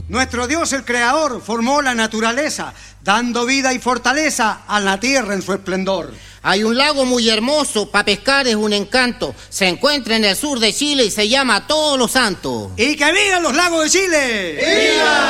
Nuestro Dios, el Creador, formó la naturaleza, dando vida y fortaleza a la tierra en su esplendor. Hay un lago muy hermoso, para pescar es un encanto. Se encuentra en el sur de Chile y se llama Todos los Santos. ¡Y que vivan los lagos de Chile! ¡Viva!